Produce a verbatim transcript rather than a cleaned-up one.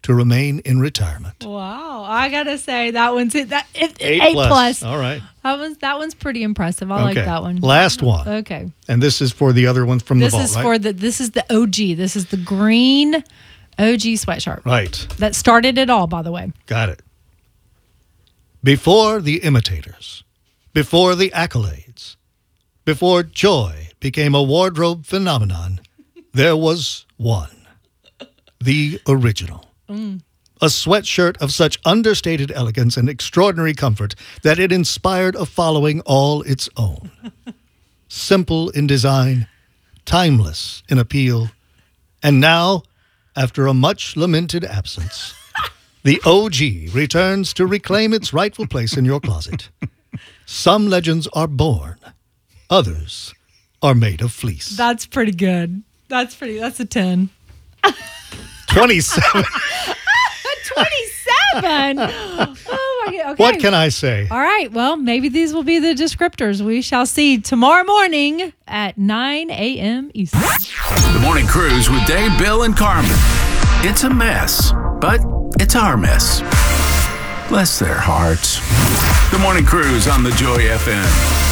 to remain in retirement. Wow, I gotta say that one's that it, Eight, eight plus. plus. All right. That one's that one's pretty impressive. I like Okay. that one. Last one. Okay. And this is for the other one from This the vault, is right? for the this is the O G. This is the green O G sweatshirt. Right. That started it all, by the way. Got it. Before the imitators, before the accolades, before joy became a wardrobe phenomenon, there was one. The original. Mm. A sweatshirt of such understated elegance and extraordinary comfort that it inspired a following all its own. Simple in design, timeless in appeal, and now, after a much-lamented absence, the O G returns to reclaim its rightful place in your closet. Some legends are born, others are made of fleece. That's pretty good. That's pretty. That's a ten. twenty-seven. twenty-seven. Oh my God. Okay. What can I say? All right. Well, maybe these will be the descriptors. We shall see tomorrow morning at nine a.m. Eastern. The Morning Cruise with Dave, Bill, and Carmen. It's a mess, but it's our mess. Bless their hearts. The Morning Cruise on the Joy F M.